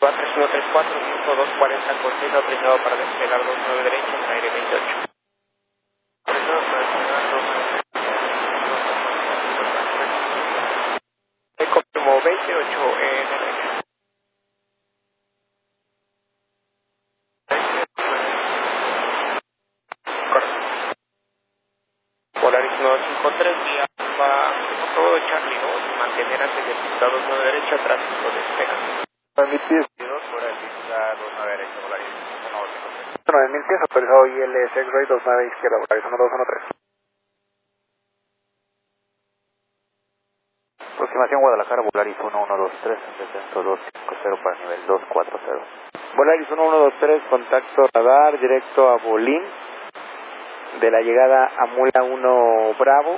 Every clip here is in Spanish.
3134, 5240, cortina autorizado para despegar 29 derecha, en aire 28. Me confirmó 28 en derecha. Correcto. Polaris 953, vía todo Charlie 2, mantener antes del pista 29 derecha, tráfico despega. 9000 pies. 2 por el pista 29 derecha, Polaris 153. 9000 pies, autorizado ILS X-Ray 29 izquierda, Polaris 1213. Aproximación Guadalajara, Volaris 1123, descenso 250 para nivel 240. Volaris 1123, contacto radar directo a Bolín, de la llegada a Mula 1 Bravo,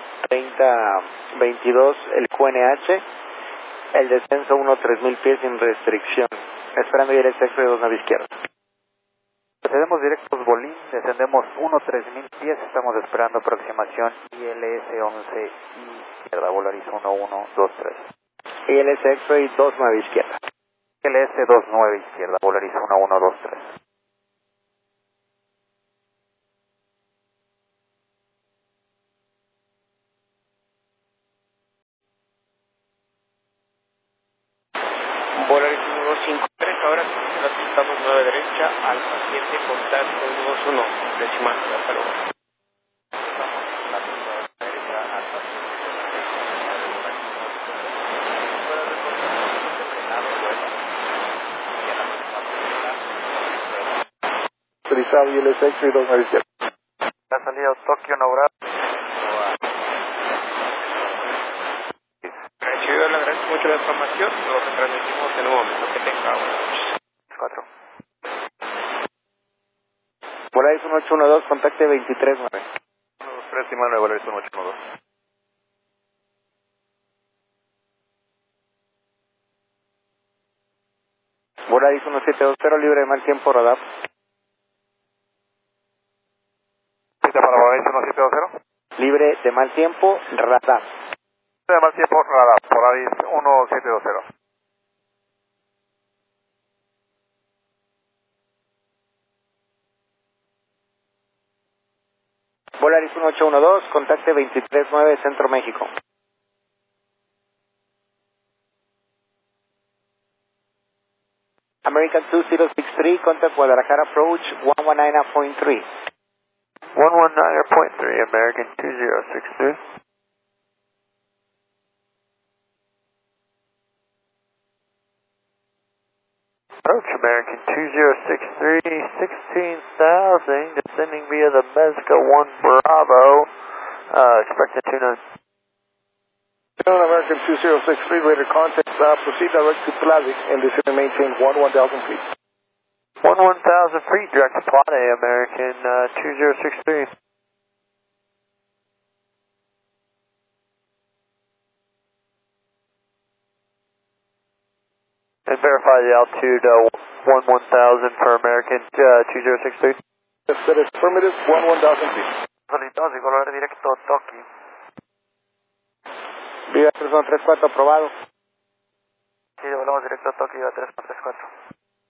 3022 el QNH, el descenso 3000 pies sin restricción, esperando ir el sexo de 29 izquierda. Procedemos directos Bolín, descendemos 3000 pies, estamos esperando aproximación ILS 11 izquierda, Volaris 1123. ILS X-Ray 29 izquierda. ILS 29 izquierda, Volaris 1123. Polaris 153, ahora estamos 9 derecha, alfa 7, contacto 21, decimal, hasta luego. Autorizado ILS X-Ray 29 izquierda. La salida Tokio Nobra. Recibido, le agradezco mucho la información, lo retransmitimos en un momento que tenga 4. Volaris 1812, contacte 239. 123, Simón, Volaris 1812. Volaris 1720, libre de mal tiempo, radar. ¿Pista para Volaris 1720? Libre de mal tiempo, radar. De mal tiempo, radar, Volaris 1720. Volaris 1812, contacte 239, Centro México. American 2063, contact Guadalajara approach 119.3. 119.3, American 2063. Approach American 2063, 16,000, descending via the Mezca 1 Bravo, expected tune-in. American 2063, later contact, proceed direct to Plaza and descend and maintain 11,000 feet. 11,000 feet, direct to Plata, American 2063. And verify the altitude 11,000 for American 2063. That is affirmative, 11,000 feet. Solicitamos y volver directo a Tokio. Viva 334, aprobado. Sí, volvemos directo a Tokio a 334.